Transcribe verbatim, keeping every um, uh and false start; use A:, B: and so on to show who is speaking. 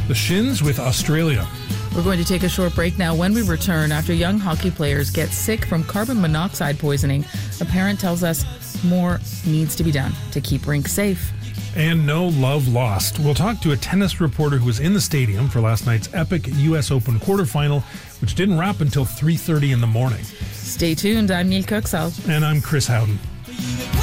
A: The Shins with Australia.
B: We're going to take a short break now. When we return, after young hockey players get sick from carbon monoxide poisoning, a parent tells us more needs to be done to keep rinks safe.
A: And no love lost. We'll talk to a tennis reporter who was in the stadium for last night's epic U S Open quarterfinal, which didn't wrap until three thirty in the morning.
B: Stay tuned. I'm Neil Cooksall.
A: And I'm Chris Howden.